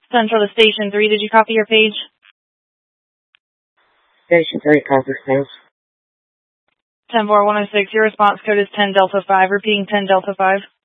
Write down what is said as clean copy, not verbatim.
Central to Station 3, did you copy your page? Station 3, copy, thanks. 10-4106, your response code is 10 Delta 5, repeating 10 Delta 5.